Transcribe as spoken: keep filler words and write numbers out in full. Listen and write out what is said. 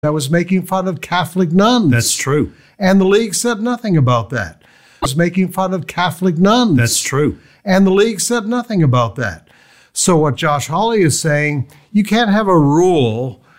that was making fun of Catholic nuns. That's true. And the league said nothing about that. It was making fun of Catholic nuns. That's true. And the league said nothing about that. So what Josh Hawley is saying, you can't have a rule